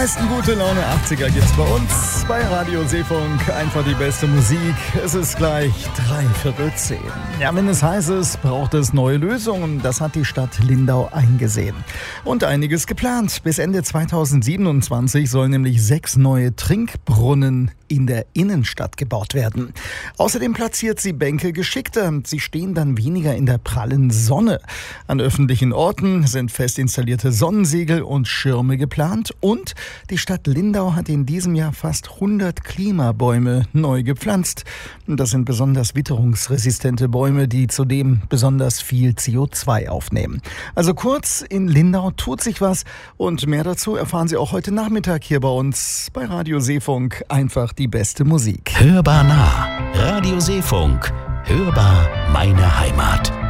meisten gute Laune 80er gibt's bei uns bei Radio Seefunk. Einfach die beste Musik. Es ist gleich 9:45. Ja, wenn es heiß ist, braucht es neue Lösungen. Das hat die Stadt Lindau eingesehen. Und einiges geplant. Bis Ende 2027 sollen nämlich 6 neue Trinkbrunnen in der Innenstadt gebaut werden. Außerdem platziert sie Bänke geschickter. Sie stehen dann weniger in der prallen Sonne. An öffentlichen Orten sind fest installierte Sonnensegel und Schirme geplant. Und die Stadt Lindau hat in diesem Jahr fast 100 Klimabäume neu gepflanzt. Das sind besonders witterungsresistente Bäume, die zudem besonders viel CO2 aufnehmen. Also kurz, in Lindau tut sich was. Und mehr dazu erfahren Sie auch heute Nachmittag hier bei uns bei Radio Seefunk. Einfach die beste Musik. Hörbar nah. Radio Seefunk. Hörbar meine Heimat.